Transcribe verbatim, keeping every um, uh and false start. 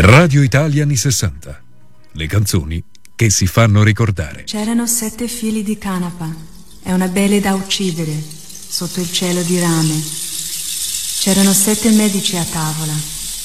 Radio Italia anni sessanta. Le canzoni che si fanno ricordare. C'erano sette fili di canapa e una belle da uccidere sotto il cielo di rame. C'erano sette medici a tavola